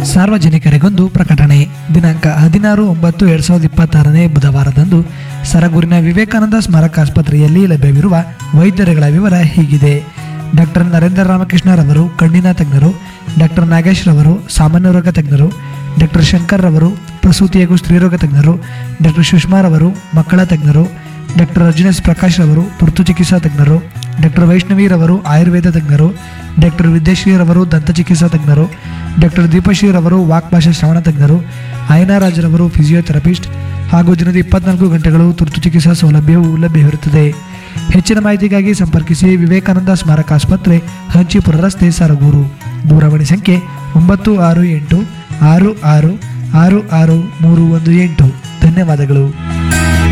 ಸಾರ್ವಜನಿಕರಿಗೊಂದು ಪ್ರಕಟಣೆ. ದಿನಾಂಕ 16/9/2026 ಬುಧವಾರದಂದು ಸರಗೂರಿನ ವಿವೇಕಾನಂದ ಸ್ಮಾರಕ ಆಸ್ಪತ್ರೆಯಲ್ಲಿ ಲಭ್ಯವಿರುವ ವೈದ್ಯರುಗಳ ವಿವರ ಹೀಗಿದೆ. ಡಾಕ್ಟರ್ ನರೇಂದ್ರ ರಾಮಕೃಷ್ಣ ರವರು ಕಣ್ಣಿನ ತಜ್ಞರು, ಡಾಕ್ಟರ್ ನಾಗೇಶ್ ರವರು ಸಾಮಾನ್ಯ ರೋಗ ತಜ್ಞರು, ಡಾಕ್ಟರ್ ಶಂಕರ್ ರವರು ಪ್ರಸೂತಿ ಹಾಗೂ ಸ್ತ್ರೀರೋಗ ತಜ್ಞರು, ಡಾಕ್ಟರ್ ಸುಷ್ಮಾ ರವರು ಮಕ್ಕಳ ತಜ್ಞರು, ಡಾಕ್ಟರ್ ರಜನೀಶ್ ಪ್ರಕಾಶ್ ರವರು ತುರ್ತು ಚಿಕಿತ್ಸಾ ತಜ್ಞರು, ಡಾಕ್ಟರ್ ವೈಷ್ಣವಿ ರವರು ಆಯುರ್ವೇದ ತಜ್ಞರು, ಡಾಕ್ಟರ್ ವಿದ್ಯಾಶ್ರೀ ರವರು ದಂತ ಚಿಕಿತ್ಸಾ ತಜ್ಞರು, ಡಾಕ್ಟರ್ ದೀಪಶ್ರೀ ರವರು ವಾಕ್ಭಾಷಾ ಶ್ರವಣ ತಜ್ಞರು, ಅಯ್ಯನಾರಾಜ್ ರವರು ಫಿಸಿಯೋಥೆರಪಿಸ್ಟ್ ಹಾಗೂ ದಿನದ 24 ಗಂಟೆಗಳು ತುರ್ತು ಚಿಕಿತ್ಸಾ ಸೌಲಭ್ಯವು ಲಭ್ಯವಿರುತ್ತದೆ. ಹೆಚ್ಚಿನ ಮಾಹಿತಿಗಾಗಿ ಸಂಪರ್ಕಿಸಿ ವಿವೇಕಾನಂದ ಸ್ಮಾರಕ ಆಸ್ಪತ್ರೆ, ಹಂಚಿಪುರ ರಸ್ತೆ, ಸರಗೂರು. ದೂರವಾಣಿ ಸಂಖ್ಯೆ 968 66 66 318. ಧನ್ಯವಾದಗಳು.